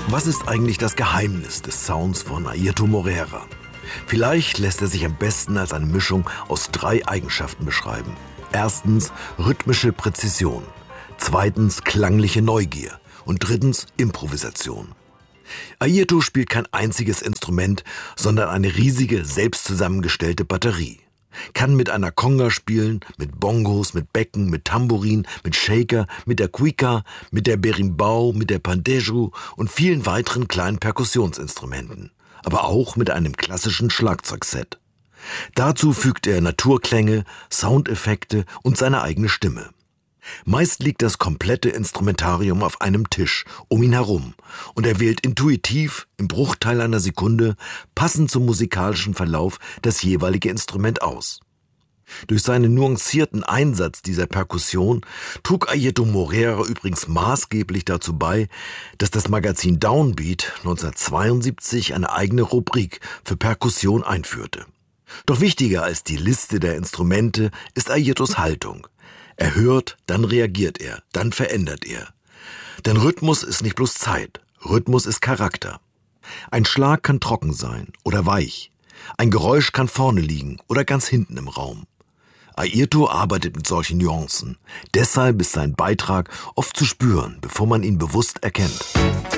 Was ist eigentlich das Geheimnis des Sounds von Airto Moreira? Vielleicht lässt er sich am besten als eine Mischung aus 3 Eigenschaften beschreiben. Erstens rhythmische Präzision, zweitens klangliche Neugier und drittens Improvisation. Airto spielt kein einziges Instrument, sondern eine riesige, selbst zusammengestellte Batterie. Kann mit einer Conga spielen, mit Bongos, mit Becken, mit Tambourin, mit Shaker, mit der Cuica, mit der Berimbau, mit der Pandejo und vielen weiteren kleinen Perkussionsinstrumenten. Aber auch mit einem klassischen Schlagzeugset. Dazu fügt er Naturklänge, Soundeffekte und seine eigene Stimme. Meist liegt das komplette Instrumentarium auf einem Tisch um ihn herum und er wählt intuitiv, im Bruchteil einer Sekunde, passend zum musikalischen Verlauf das jeweilige Instrument aus. Durch seinen nuancierten Einsatz dieser Perkussion trug Airto Moreira übrigens maßgeblich dazu bei, dass das Magazin Downbeat 1972 eine eigene Rubrik für Perkussion einführte. Doch wichtiger als die Liste der Instrumente ist Airtos Haltung. Er hört, dann reagiert er, dann verändert er. Denn Rhythmus ist nicht bloß Zeit, Rhythmus ist Charakter. Ein Schlag kann trocken sein oder weich. Ein Geräusch kann vorne liegen oder ganz hinten im Raum. Airto arbeitet mit solchen Nuancen. Deshalb ist sein Beitrag oft zu spüren, bevor man ihn bewusst erkennt.